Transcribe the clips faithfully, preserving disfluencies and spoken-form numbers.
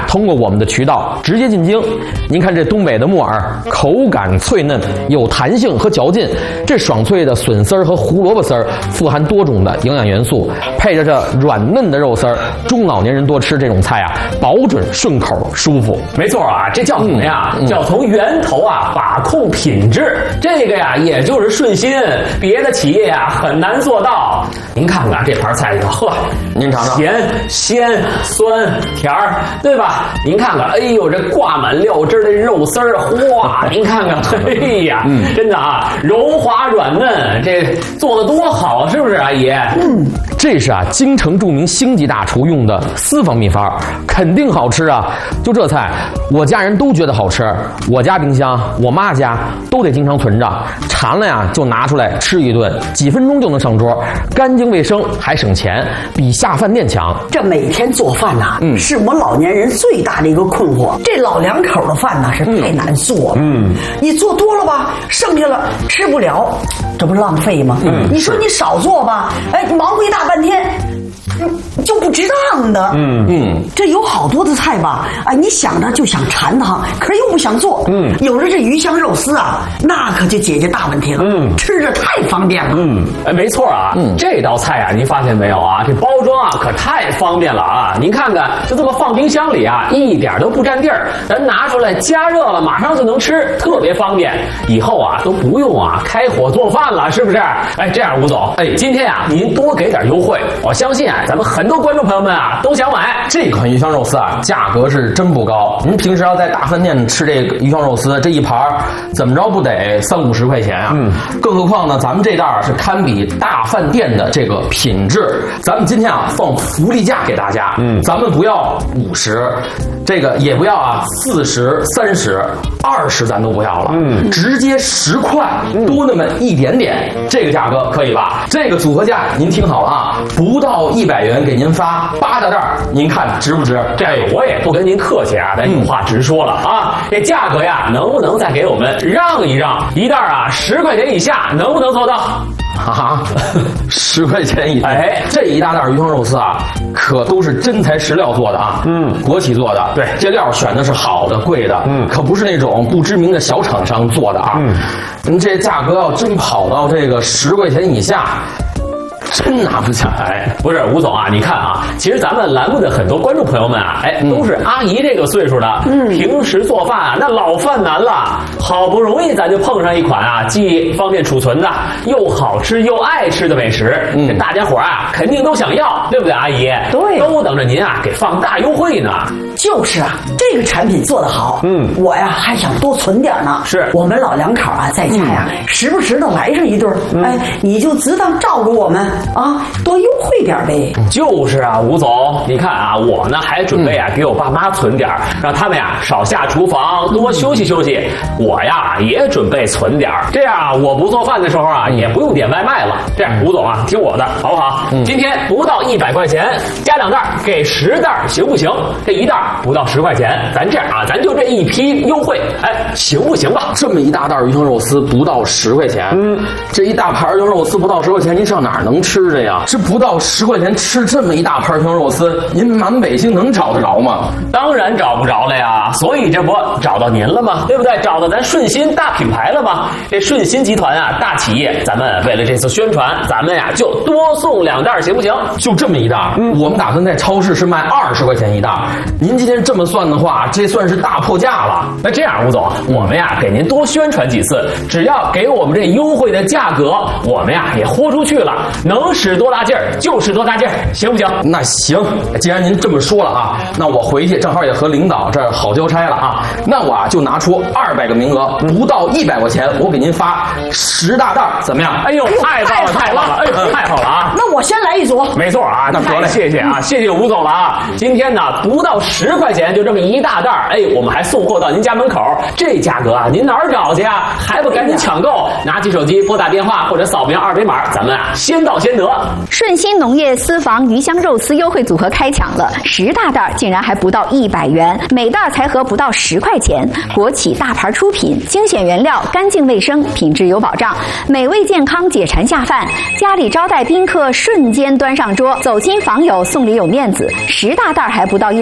通过我们的渠道直接进京。您看这东北的木耳，口感脆嫩，有弹性和嚼劲。这爽脆的笋丝儿和胡萝卜丝儿富含多种的营养元素，配着这软嫩的肉丝儿，中老年人多吃这种菜啊，保准顺口舒服。 没错啊，这叫什么呀？嗯、叫从源头啊把控品质。这个呀，也就是顺心，别的企业啊很难做到。您看看这盘菜里头，呵， 您尝尝， 咸、鲜、酸、甜儿，对吧？您看看，哎呦，这挂满料汁的肉丝儿，哇，您看看，哎呀，嗯、真的啊，柔滑软嫩，这做的多好，是不是，阿姨？ 嗯，这是啊，京城著名星级大厨用的私房秘方，肯定好吃啊！就这菜，我家人都觉得好吃，我家冰箱、我妈家都得经常存着，馋了呀就拿出来吃一顿，几分钟就能上桌，干净卫生还省钱，比下饭店强。 这每天做饭呐、啊，嗯，是我们老年人最大的一个困惑。这老两口的饭呢是太难做了，嗯，你做多了吧，剩下了吃不了，这不是浪费吗？嗯，你说你少做吧，哎，你忙活一大半天。就不值当的，嗯嗯，这有好多的菜吧，哎，你想着就想馋它，可是又不想做，嗯，有了这鱼香肉丝啊，那可就解决大问题了，嗯，吃着太方便了， 嗯，哎，没错啊，嗯，这道菜啊，您发现没有啊？这包装啊可太方便了啊！您看看，就这么放冰箱里啊，一点都不占地儿，咱拿出来加热了，马上就能吃，特别方便。以后啊都不用啊开火做饭了，是不是？哎，这样吴总，哎，今天啊您多给点优惠，我相信啊。咱们很多观众朋友们啊都想买这款鱼香肉丝啊，价格是真不高。您平时要在大饭店吃这个鱼香肉丝，这一盘怎么着不得三五十块钱啊？嗯，更何况呢，咱们这袋是堪比大饭店的这个品质。咱们今天啊放福利价给大家，嗯，咱们不要五十，这个也不要啊四十、三十、二十，咱都不要了，嗯，直接十块，多那么一点点，这个价格可以吧？这个组合价您听好了啊。不到一百元给您发八大袋，您看值不值？ 这我也不跟您客气啊，咱有话直说了啊。这价格呀，能不能再给我们让一让？一袋啊十块钱以下，能不能做到？ 啊，十块钱一袋，哎，这一大袋鱼香肉丝啊，可都是真材实料做的啊，嗯，国企做的，对，这料选的是好的、贵的，嗯，可不是那种不知名的小厂商做的啊。嗯，您这价格要真跑到这个十块钱以下。真拿不下来。 不是吴总啊，你看啊，其实咱们栏目的很多观众朋友们啊，哎，都是阿姨这个岁数的，嗯，平时做饭啊，那老犯难了，好不容易咱就碰上一款啊，既方便储存的，又好吃又爱吃的美食，嗯，这大家伙啊，肯定都想要，对不对，阿姨？ 对， 都等着您啊，给放大优惠呢。 就是啊，这个产品做得好，嗯，我呀还想多存点呢。 是我们老两口啊，在家呀，嗯、时不时的来上一顿，嗯、哎，你就只当照顾我们啊，多优惠点呗。 就是啊，吴总，你看啊，我呢还准备啊、嗯、给我爸妈存点，让他们呀少下厨房，多休息休息。我呀也准备存点，这样啊，我不做饭的时候啊，也不用点外卖了。这样，吴总啊，听我的，好不好？嗯、今天不到一百块钱，加两袋，给十袋，行不行？这一袋不到十块钱，咱这样啊，咱就这一批优惠，哎，行不行吧？ 这么一大袋鱼香肉丝不到十块钱，嗯，这一大盘鱼香肉丝不到十块钱，您上哪儿能吃去呀？这不到十块钱吃这么一大盘鱼香肉丝，您满北京能找得着吗？ 当然找不着了呀，所以这不找到您了吗？对不对？找到咱顺心大品牌了吗？这顺心集团啊，大企业，咱们为了这次宣传，咱们呀就多送两袋，行不行？ 就这么一袋，嗯，我们打算在超市是卖二十块钱一袋，您今天这么算的话，这算是大破价了。 那这样，吴总，我们呀给您多宣传几次，只要给我们这优惠的价格，我们呀也豁出去了，能使多大劲儿就使多大劲儿，行不行？ 那行，既然您这么说了啊，那我回去正好也和领导这儿好交差了啊，那我啊就拿出二百个名额，不到一百块钱，我给您发十大袋，怎么样？ 哎呦，太棒了，太棒了，哎呦，太好了啊！ 那我先来一组。 没错啊，那得了，谢谢啊，谢谢吴总了啊！今天呢，不到十块钱就这么一大袋，哎，我们还送货到您家门口，这价格啊，您哪儿找去啊？还不赶紧抢购？拿起手机拨打电话或者扫描二维码，咱们啊先到先得。 顺心农业私房鱼香肉丝优惠组合开抢了，十大袋竟然还不到一百元，每袋才合不到十块钱。国企大牌出品，精选原料，干净卫生，品质有保障，美味健康，解馋下饭。家里招待宾客，瞬间端上桌，走亲访友送礼有面子。十大袋还不到一百元，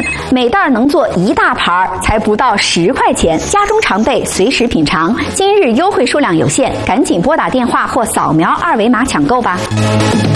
每袋能做一大盘，才不到十块钱。家中常备，随时品尝。今日优惠数量有限，赶紧拨打电话或扫描二维码抢购吧。